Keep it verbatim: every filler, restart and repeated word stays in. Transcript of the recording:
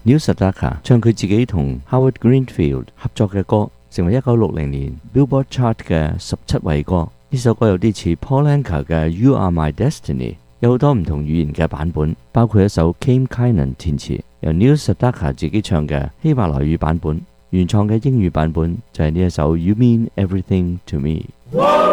Neil Sedaka 唱佢自己同 Howard Greenfield 合作嘅歌，成為一九六零年 Billboard Chart 嘅十七位歌。呢首歌有啲似 Paul Anka 嘅 You Are My Destiny， 有好多唔同語言嘅版本，包括一首 Cam Kynan 填詞，由 Neil Sedaka 自己唱嘅希伯來語版本，原創嘅英語版本就係呢一首 You Mean Everything to Me。